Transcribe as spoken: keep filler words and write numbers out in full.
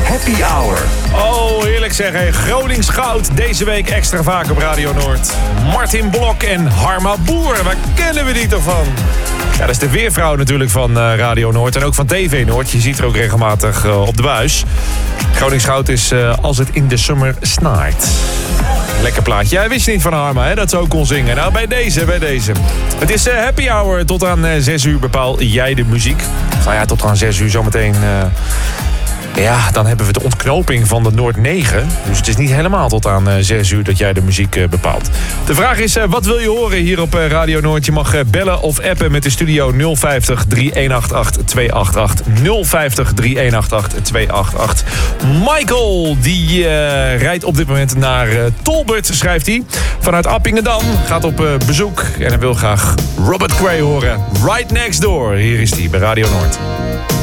Happy Hour. Oh, heerlijk zeggen. Gronings goud. Deze week extra vaak op Radio Noord. Martin Blok en Harma Boer. Waar kennen we die toch van? Ja, dat is de weervrouw natuurlijk van uh, Radio Noord. En ook van T V Noord. Je ziet er ook regelmatig uh, op de buis. Gronings goud is uh, Als het in de summer snaait. Lekker plaatje. Jij wist je niet van Harma, hè, dat ze ook kon zingen. Nou, bij deze, bij deze. Het is uh, happy hour. Tot aan uh, zes uur bepaal jij de muziek. Nou ja, tot aan zes uur zometeen... Uh, Ja, dan hebben we de ontknoping van de Noord negen. Dus het is niet helemaal tot aan uh, zes uur dat jij de muziek uh, bepaalt. De vraag is, uh, wat wil je horen hier op uh, Radio Noord? Je mag uh, bellen of appen met de studio nul vijftig, drie een acht acht, twee acht acht. nul vijftig, drie een acht acht, twee acht acht. Michael, die uh, rijdt op dit moment naar uh, Tolbert, schrijft hij. Vanuit Appingedam, gaat op uh, bezoek. En hij wil graag Robert Cray horen. Right Next Door. Hier is hij bij Radio Noord.